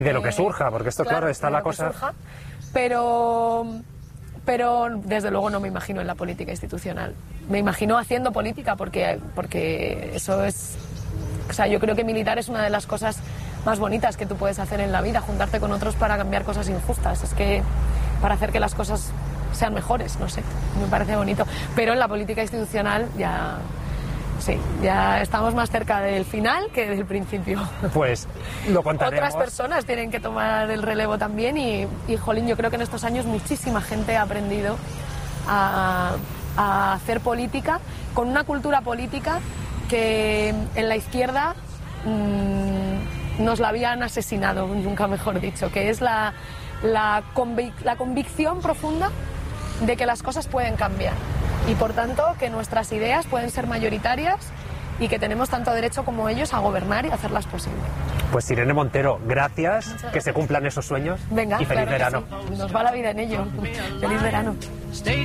De lo que surja, porque esto, claro, está la cosa... Surja, pero desde luego no me imagino en la política institucional. Me imagino haciendo política porque eso es... O sea, yo creo que militar es una de las cosas más bonitas que tú puedes hacer en la vida, juntarte con otros para cambiar cosas injustas. Es que para hacer que las cosas sean mejores, no sé, me parece bonito. Pero en la política institucional ya... Sí, ya estamos más cerca del final que del principio. Pues lo contaremos. Otras personas tienen que tomar el relevo también y jolín, yo creo que en estos años muchísima gente ha aprendido a hacer política con una cultura política que en la izquierda nos la habían asesinado, nunca mejor dicho, que es la convicción profunda de que las cosas pueden cambiar. Y por tanto que nuestras ideas pueden ser mayoritarias y que tenemos tanto derecho como ellos a gobernar y a hacerlas posible. Pues Irene Montero, gracias, que se cumplan esos sueños. Venga, y feliz verano. Sí. Nos va la vida en ello. Feliz verano.